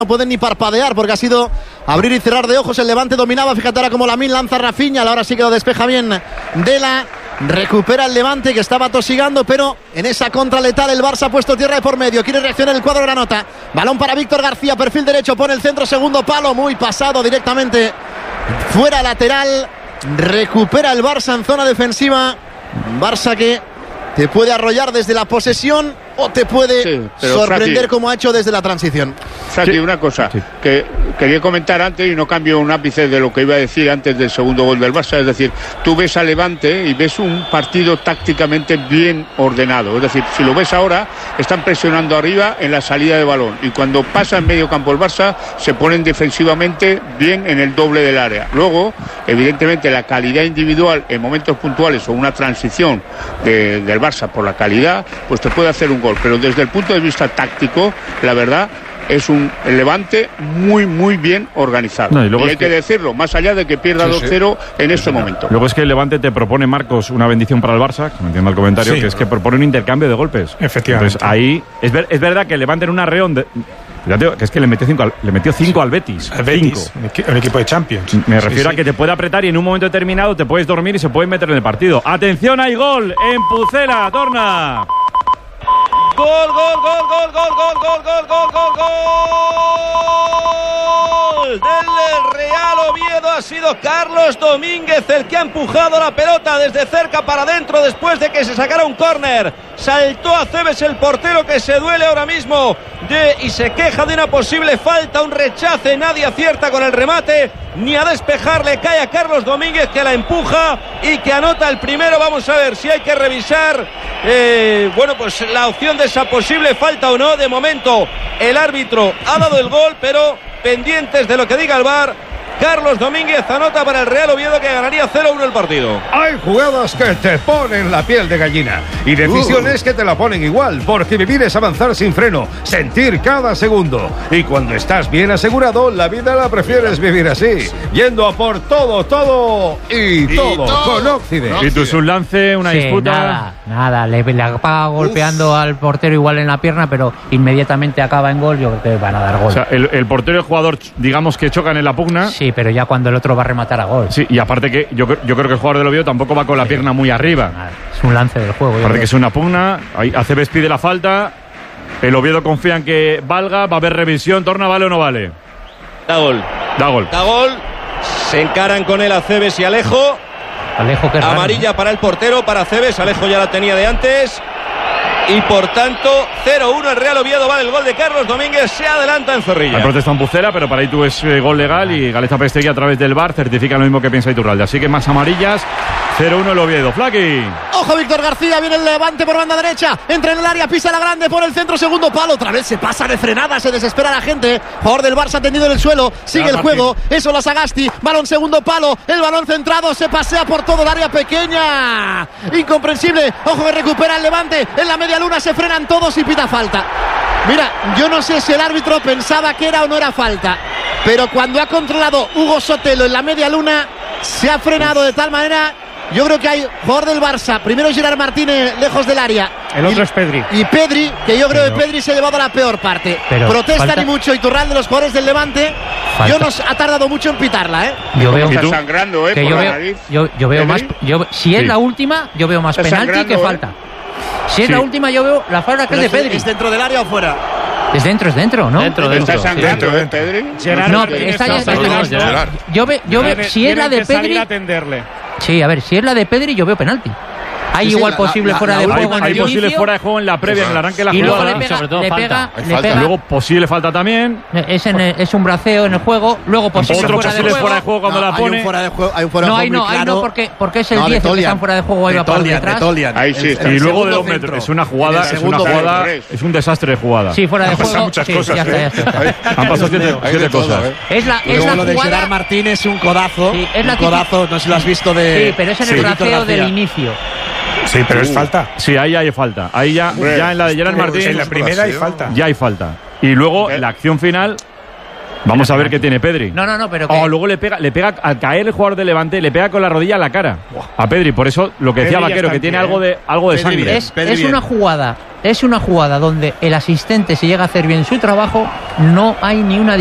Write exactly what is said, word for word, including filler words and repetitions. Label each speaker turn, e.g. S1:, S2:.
S1: No pueden ni parpadear porque ha sido abrir y cerrar de ojos. El Levante dominaba. Fíjate ahora como Lamine lanza Rafinha. Ahora sí que lo despeja bien Dela. Recupera el Levante que estaba tosigando, pero en esa contra letal el Barça ha puesto tierra de por medio. Quiere reaccionar el cuadro granota. Balón para Víctor García, perfil derecho, pone el centro, segundo palo, muy pasado directamente fuera lateral. Recupera el Barça en zona defensiva. Barça que te puede arrollar desde la posesión o te puede sí, sorprender Frati, como ha hecho desde la transición.
S2: Frati, sí. una cosa sí. que quería comentar antes y no cambio un ápice de lo que iba a decir antes del segundo gol del Barça. Es decir, tú ves a Levante y ves un partido tácticamente bien ordenado. Es decir, si lo ves ahora, están presionando arriba en la salida de balón y cuando pasa en medio campo el Barça se ponen defensivamente bien en el doble del área. Luego, evidentemente, la calidad individual en momentos puntuales o una transición de, del Barça por la calidad, pues te puede hacer un gol. Pero desde el punto de vista táctico, la verdad es un Levante muy muy bien organizado. No, y luego y hay que, que decirlo, más allá de que pierda sí, dos cero sí. en este sí, momento.
S3: Luego es que el Levante te propone, Marcos, una bendición para el Barça, que me entiendo el comentario, sí, que es que propone un intercambio de golpes.
S4: Efectivamente.
S3: Entonces ahí es, ver, es verdad que el Levante en una reón de, fíjate, que es que le metió cinco al, le metió cinco sí. al Betis.
S4: Al Betis, cinco. Un equipo de Champions.
S3: Me refiero sí, sí. a que te puede apretar y en un momento determinado te puedes dormir y se pueden meter en el partido. Atención, hay gol en Pucela, Torna.
S5: Gol, gol, gol, gol, gol, gol, gol, gol, gol, gol, gol del Real Oviedo. Ha sido Carlos Domínguez el que ha empujado la pelota desde cerca para adentro después de que se sacara un córner. Saltó a Cebes el portero que se duele ahora mismo de, y se queja de una posible falta, un rechace. Nadie acierta con el remate ni a despejarle. Cae a Carlos Domínguez que la empuja y que anota el primero. Vamos a ver si hay que revisar eh, bueno pues la opción de esa posible falta o no. De momento el árbitro ha dado el gol, pero pendientes de lo que diga el V A R. Carlos Domínguez anota para el Real Oviedo que ganaría cero uno el partido.
S6: Hay jugadas que te ponen la piel de gallina y decisiones uh. que te la ponen igual, porque vivir es avanzar sin freno, sentir cada segundo. Y cuando estás bien asegurado, la vida la prefieres vivir así, yendo a por todo, todo y, y todo, todo con Occident.
S3: Y tú es un lance, una sí, disputa.
S7: Nada, nada, le, le acaba golpeando Uf. al portero igual en la pierna, pero inmediatamente acaba en gol. Yo creo que van a dar gol.
S3: O sea, el, el portero y el jugador, digamos que chocan en la pugna.
S7: Sí, pero ya cuando el otro va a rematar a gol.
S3: Sí, y aparte que yo, yo creo que el jugador del Oviedo tampoco va con la sí. pierna muy arriba.
S7: Es un lance del juego.
S3: Aparte que es una pugna, ahí Aceves pide la falta, el Oviedo confía en que valga, va a haber revisión, Torna, ¿vale o no vale?
S5: Da gol.
S3: Da gol.
S5: Da gol, se encaran con él Aceves y Alejo.
S7: Alejo que es
S5: amarilla
S7: raro, ¿no?
S5: para el portero, para Aceves, Alejo ya la tenía de antes. Y por tanto, cero uno el Real Oviedo, vale el gol de Carlos Domínguez, se adelanta en Zorrilla.
S3: Hay protesta en Pucela, pero para ahí tú es eh, gol legal y Galeza Pestegui a través del V A R certifica lo mismo que piensa Iturralde. Así que más amarillas, cero uno el Oviedo. Flaqui.
S1: Ojo Víctor García, viene el Levante por banda derecha, entra en el área, pisa la grande, por el centro, segundo palo, otra vez se pasa de frenada, se desespera la gente. Jugador del Barça tendido en el suelo, sigue el juego, eso la Sagasti, balón segundo palo, el balón centrado, se pasea por todo el área pequeña. Incomprensible, ojo que recupera el Levante, en la media luna se frenan todos y pita falta. Mira, yo no sé si el árbitro pensaba que era o no era falta, pero cuando ha controlado Hugo Sotelo en la media luna, se ha frenado de tal manera. Yo creo que hay jugador del Barça, primero Gerard Martínez lejos del área,
S4: el otro
S1: y,
S4: es Pedri
S1: y Pedri, que yo creo pero, que Pedri se ha llevado a la peor parte. Protestan falta, y mucho Iturralde de los jugadores del Levante. Falta. Yo no ha tardado mucho en pitarla, ¿eh?
S7: Yo veo
S2: está sangrando, ¿eh?
S7: Que
S2: por
S7: yo,
S2: la
S7: veo,
S2: nariz.
S7: yo, yo veo más, yo, si es sí. la última, yo veo más está penalti que falta. ¿eh? Si es sí. la última, yo veo la falta que pero es de Pedri.
S1: ¿Es dentro del área o fuera?
S7: Es dentro, es dentro, ¿no?
S2: Dentro, dentro. ¿Está sangrando, sí. ¿eh, Pedri?
S7: Gerard, no, está ya está Gerard. Yo veo, yo veo, si es la de Pedri.
S4: A atenderle.
S7: Sí, a ver, si es la de Pedri, yo veo penalti. Hay sí,
S3: igual
S7: sí, posible la,
S3: fuera
S7: la,
S3: de
S7: la,
S3: juego en el inicio. Hay posible fuera de juego en la previa, en el arranque de la
S7: y
S3: jugada.
S7: Luego le pega,
S3: sobre todo
S7: le
S3: falta.
S7: Pega,
S3: Hay
S7: le
S3: falta.
S7: Pega.
S3: Luego posible falta también.
S7: Es, en el, es un braceo en el juego. Luego posible
S3: Otro
S7: fuera
S3: posible
S7: de juego.
S3: fuera de juego cuando
S1: no,
S3: la pone.
S1: Hay un fuera de juego, hay un fuera
S7: no,
S1: de
S7: hay
S1: juego
S7: no,
S1: muy
S7: hay
S1: claro.
S7: no, porque, porque es el
S1: no,
S7: diez el que están fuera de juego, ahí va por detrás.
S3: Ahí sí, y luego de dos metros. Es una jugada, es una jugada, es un desastre de jugada.
S7: Sí, fuera de juego.
S4: Han pasado muchas cosas.
S3: Han pasado siete cosas.
S7: Es la
S1: jugada. Lo de Gerard Martínez, un codazo. Un codazo, no sé si lo has visto de.
S7: Sí, pero es en el braceo del inicio.
S4: Sí, pero uh, es falta.
S3: Sí, ahí hay falta. Ahí ya, ya en la de Gerard Martín.
S4: En la primera hay falta.
S3: Ya hay falta. Y luego ¿Eh? la acción final. Vamos a ver qué tiene Pedri.
S7: No, no, no, pero que...
S3: Oh, luego le pega, le pega al caer el jugador de Levante, le pega con la rodilla a la cara a Pedri. Por eso lo que decía
S8: Pedri ya
S3: Vaquero,
S8: está
S3: que tiene
S8: aquí,
S3: algo
S8: ¿eh?
S3: de algo de
S8: Pedri
S3: sangre.
S8: bien.
S7: Es,
S8: Pedri
S7: es
S8: bien.
S7: una jugada, es una jugada donde el asistente, si llega a hacer bien su trabajo, no hay ni una